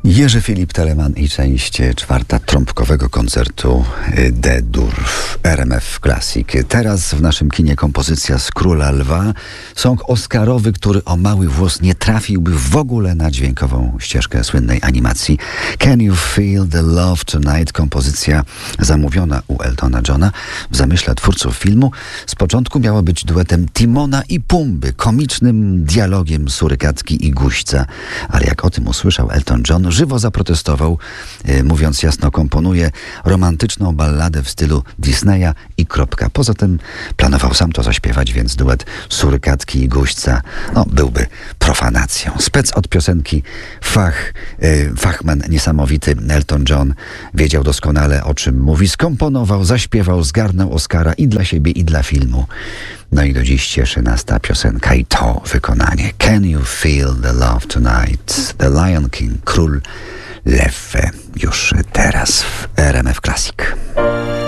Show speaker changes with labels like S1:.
S1: Jerzy Filip Telemann i część czwarta trąbkowego koncertu D-dur w RMF Classic. Teraz w naszym kinie kompozycja z Króla Lwa. Song oscarowy, który o mały włos nie trafiłby w ogóle na dźwiękową ścieżkę słynnej animacji. Can You Feel the Love Tonight? Kompozycja zamówiona u Eltona Johna. W zamyśle twórców filmu z początku miała być duetem Timona i Pumby, komicznym dialogiem surykatki i guźca. Ale jak o tym usłyszał Elton John, żywo zaprotestował, mówiąc jasno, komponuje romantyczną balladę w stylu Disneya i kropka. Poza tym planował sam to zaśpiewać, więc duet surykatki i guźca byłby profanacją. Spec od piosenki fachman niesamowity Elton John wiedział doskonale, o czym mówi. Skomponował, zaśpiewał, zgarnął Oscara i dla siebie, i dla filmu. No i do dziś cieszy nas ta piosenka i to wykonanie. Can You Feel the Love Tonight? The Lion King, Król Lew, już teraz w RMF Classic.